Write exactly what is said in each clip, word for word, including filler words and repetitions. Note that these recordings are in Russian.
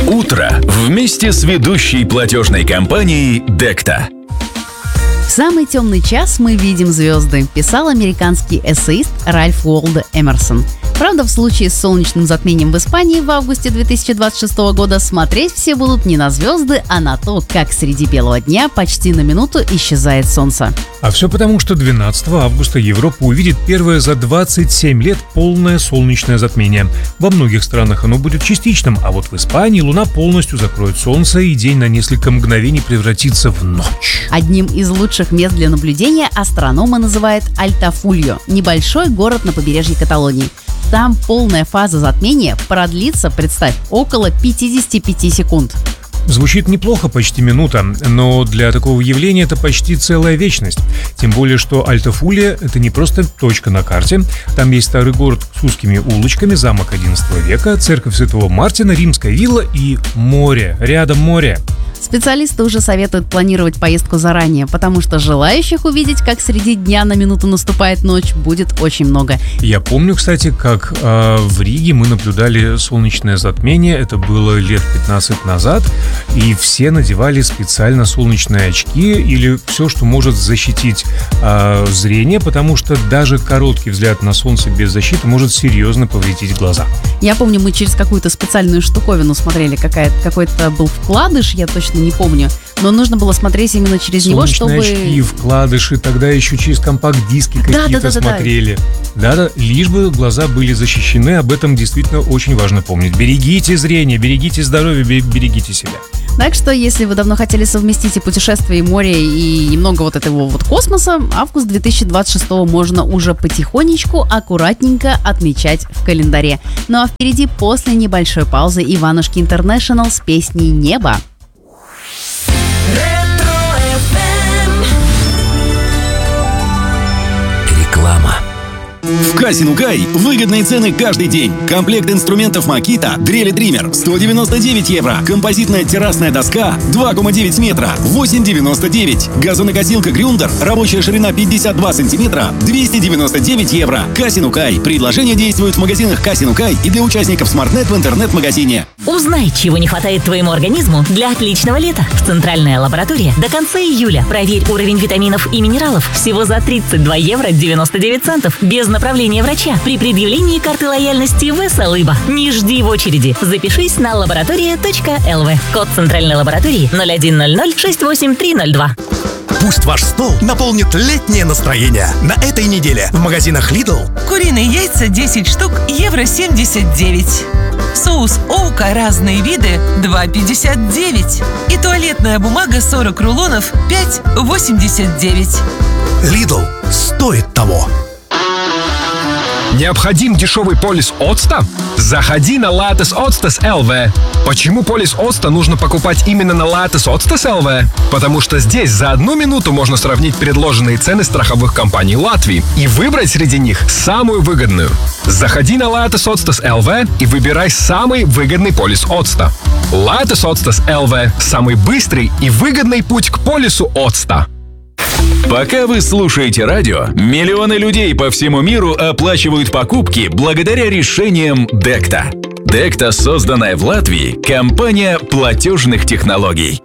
Утро вместе с ведущей платежной компанией Декта. В самый темный час мы видим звезды, писал американский эссеист Ральф Уолдо Эмерсон. Правда, в случае с солнечным затмением в Испании в августе две тысячи двадцать шестого года смотреть все будут не на звезды, а на то, как среди белого дня почти на минуту исчезает солнце. А все потому, что двенадцатого августа Европа увидит первое за двадцать семь лет полное солнечное затмение. Во многих странах оно будет частичным, а вот в Испании луна полностью закроет солнце, и день на несколько мгновений превратится в ночь. Одним из лучших мест для наблюдения астрономы называют Альтафульо, небольшой город на побережье Каталонии. Там полная фаза затмения продлится, представь, около пятьдесят пять секунд. Звучит неплохо, почти минута, но для такого явления это почти целая вечность. Тем более, что Альтафулья — это не просто точка на карте. Там есть старый город с узкими улочками, замок одиннадцатого века, церковь Святого Мартина, римская вилла и море. Рядом море. Специалисты уже советуют планировать поездку заранее, потому что желающих увидеть, как среди дня на минуту наступает ночь, будет очень много. Я помню, кстати, как э, в Риге мы наблюдали солнечное затмение. Это было лет пятнадцать назад, и все надевали специально солнечные очки или все, что может защитить э, зрение, потому что даже короткий взгляд на солнце без защиты может серьезно повредить глаза. Я помню, мы через какую-то специальную штуковину смотрели, какая-то, какой-то был вкладыш, я точно не помню, но нужно было смотреть именно через солнечные него, чтобы... очки, вкладыши, тогда еще через компакт-диски да, какие-то да, да, смотрели. Да-да, лишь бы глаза были защищены, об этом действительно очень важно помнить. Берегите зрение, берегите здоровье, берегите себя. Так что, если вы давно хотели совместить и путешествие, и море, и немного вот этого вот космоса, август две тысячи двадцать шестого можно уже потихонечку, аккуратненько отмечать в календаре. Ну а впереди после небольшой паузы Иванушки Интернешнл с песней «Небо». Реклама. В Казино Кай выгодные цены каждый день. Комплект инструментов Makita Дрели Триммер сто девяносто девять евро. Композитная террасная доска два целых девять метра восемь девяносто девять. Газонокосилка Грюндер рабочая ширина пятьдесят два сантиметра двести девяносто девять евро. Казино Кай. Предложения действуют в магазинах Казино Кай и для участников SmartNet в интернет-магазине. Узнай, чего не хватает твоему организму для отличного лета. В Центральная лаборатория до конца июля. Проверь уровень витаминов и минералов всего за тридцать два евро девяносто девять центов. Без направления врача при предъявлении карты лояльности Веселыба. Не жди в очереди. Запишись на лаборатория точка эл ви. Код Центральной лаборатории ноль один ноль ноль шесть восемь три ноль два. Пусть ваш стол наполнит летнее настроение. На этой неделе в магазинах Lidl куриные яйца десять штук, евро семьдесят девять. Соус Оука разные виды два пятьдесят девять. И туалетная бумага сорок рулонов пять восемьдесят девять. Lidl стоит того. Необходим дешевый полис Оцта? Заходи на Lattes Otstas точка эл ви. Почему полис Оцта нужно покупать именно на Lattes Otstas точка эл ви? Потому что здесь за одну минуту можно сравнить предложенные цены страховых компаний Латвии и выбрать среди них самую выгодную. Заходи на Lattes Otstas точка эл ви и выбирай самый выгодный полис Оцта. Lattes Otstas точка эл ви – самый быстрый и выгодный путь к полису Оцта. Пока вы слушаете радио, миллионы людей по всему миру оплачивают покупки благодаря решениям Декта. Декта, созданная в Латвии, компания платежных технологий.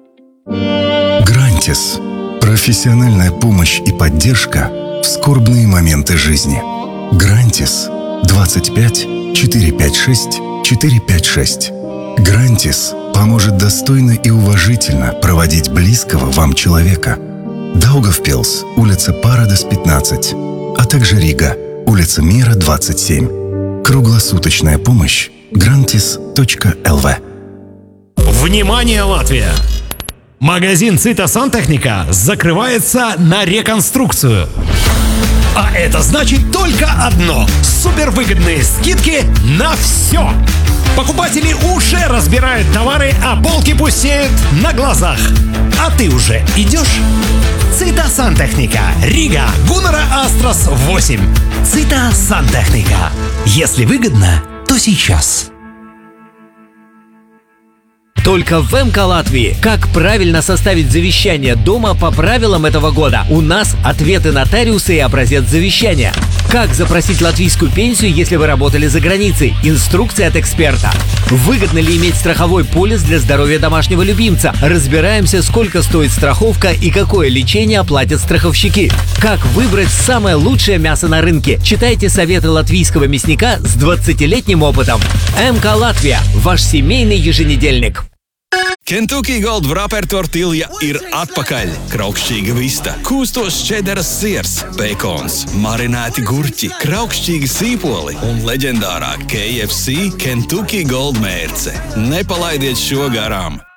Грантис. Профессиональная помощь и поддержка в скорбные моменты жизни. Грантис. двадцать пять четыре пять шесть четыре пять шесть. Грантис поможет достойно и уважительно проводить близкого вам человека. Даугавпилс, улица Парадес, пятнадцать, а также Рига, улица Мира, двадцать семь. Круглосуточная помощь. грантис точка эл ви. Внимание, Латвия! Магазин Цитосантехника закрывается на реконструкцию. А это значит только одно – супервыгодные скидки на все. Покупатели уже разбирают товары, а полки пустеют на глазах. А ты уже идешь? Цитосантехника. Рига. Гуннера Астрас восемь. Цитосантехника. Если выгодно, то сейчас. только в МК Латвии. Как правильно составить завещание дома по правилам этого года? У нас ответы нотариуса и образец завещания. Как запросить латвийскую пенсию, если вы работали за границей? Инструкция от эксперта. Выгодно ли иметь страховой полис для здоровья домашнего любимца? Разбираемся, сколько стоит страховка и какое лечение оплатят страховщики. Как выбрать самое лучшее мясо на рынке? Читайте советы латвийского мясника с двадцатилетним опытом. МК Латвия – ваш семейный еженедельник. Kentucky Gold Wrapper tortilja ir atpakaļ. Kraukšķīga vista, kūstos čederas siers, bekons, marinēti gurķi, kraukšķīgi sīpoli un leģendārā K F C Kentucky Gold mērce. Nepalaidiet šo garām!